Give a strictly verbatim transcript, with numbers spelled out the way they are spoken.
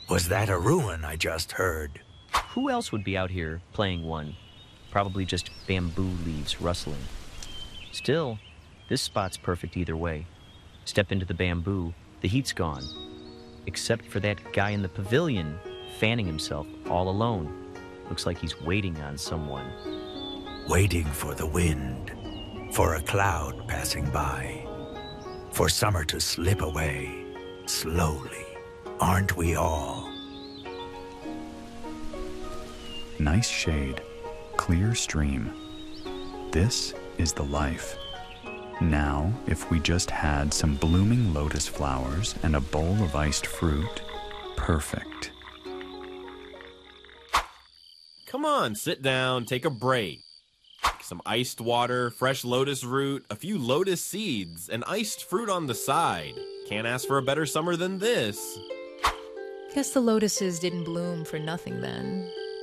Was that a ruin I just heard? Who else would be out here playing one? Probably just bamboo leaves rustling. Still, this spot's perfect either way. Step into the bamboo, the heat's gone. Except for that guy in the pavilion, fanning himself all alone. Looks like he's waiting on someone. Waiting for the wind, for a cloud passing by, for summer to slip away, slowly, aren't we all? Nice shade, clear stream. This is the life. Now, if we just had some blooming lotus flowers and a bowl of iced fruit, perfect. Come on, sit down, take a break. Some iced water, fresh lotus root, a few lotus seeds, and iced fruit on the side. Can't ask for a better summer than this. Guess the lotuses didn't bloom for nothing then.